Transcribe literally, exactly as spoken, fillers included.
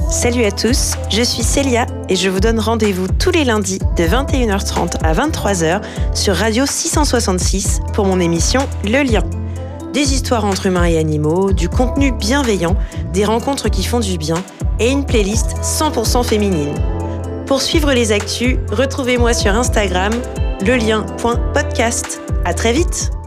Salut à tous, je suis Célia et je vous donne rendez-vous tous les lundis de vingt et une heures trente à vingt-trois heures sur Radio six cent soixante-six pour mon émission Le Lien. Des histoires entre humains et animaux, du contenu bienveillant, des rencontres qui font du bien et une playlist cent pour cent féminine. Pour suivre les actus, retrouvez-moi sur Instagram, lelien point podcast. À très vite!